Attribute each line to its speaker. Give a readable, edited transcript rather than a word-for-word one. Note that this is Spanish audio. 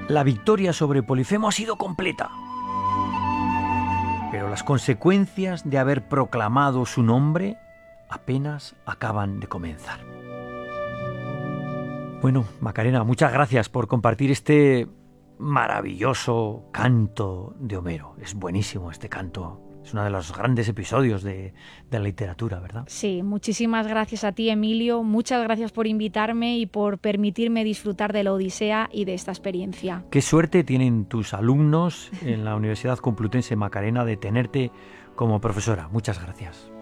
Speaker 1: La victoria sobre Polifemo ha sido completa. Pero las consecuencias de haber proclamado su nombre apenas acaban de comenzar. Bueno, Macarena, muchas gracias por compartir este maravilloso canto de Homero. Es buenísimo este canto. Es uno de los grandes episodios de la literatura, ¿verdad?
Speaker 2: Sí, muchísimas gracias a ti, Emilio. Muchas gracias por invitarme y por permitirme disfrutar de la Odisea y de esta experiencia.
Speaker 1: Qué suerte tienen tus alumnos en la Universidad Complutense Macarena de tenerte como profesora. Muchas gracias.